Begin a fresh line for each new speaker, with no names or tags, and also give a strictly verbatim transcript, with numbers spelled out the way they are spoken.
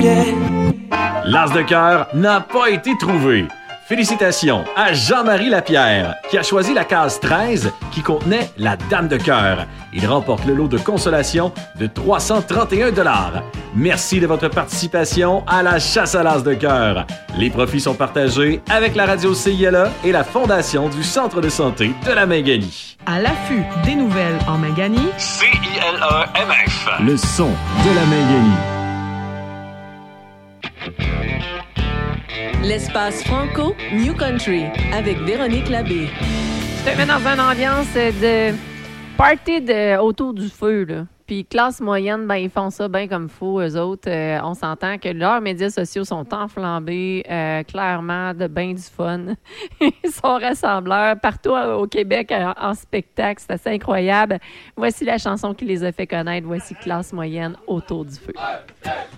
yeah.
L'as de cœur n'a pas été trouvé. Félicitations à Jean-Marie Lapierre, qui a choisi la case treize qui contenait la dame de cœur. Il remporte le lot de consolation de trois cent trente et un dollars. Merci de votre participation à la chasse à l'as de cœur. Les profits sont partagés avec la radio C I L A et la Fondation du Centre de santé de la Mingani.
À l'affût des nouvelles en Mingani,
C I L A M F, le son de la Mingani.
L'espace franco New Country avec Véronique Labbé.
Je te mets dans une ambiance de party de, autour du feu, là. Puis classe moyenne, ben ils font ça bien comme faut, eux autres. Euh, on s'entend que leurs médias sociaux sont enflambés, euh, clairement, de bien du fun. Ils sont rassembleurs partout au Québec en, en spectacle. C'est assez incroyable. Voici la chanson qui les a fait connaître. Voici classe moyenne autour du feu.